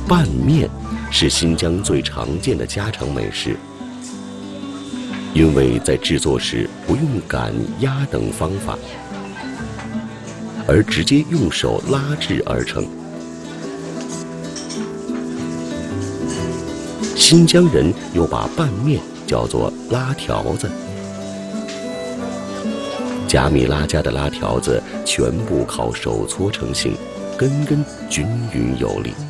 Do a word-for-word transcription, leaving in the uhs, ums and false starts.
拌面是新疆最常见的家常美食，因为在制作时不用擀、压等方法，而直接用手拉制而成。新疆人又把拌面叫做拉条子。贾米拉家的拉条子全部靠手搓成型，根根均匀有力。